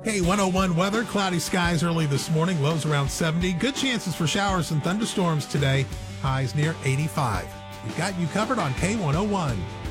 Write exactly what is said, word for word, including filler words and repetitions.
K one oh one weather, cloudy skies early this morning, lows around seventy. Good chances for showers and thunderstorms today, highs near eighty-five. We've got you covered on K one oh one.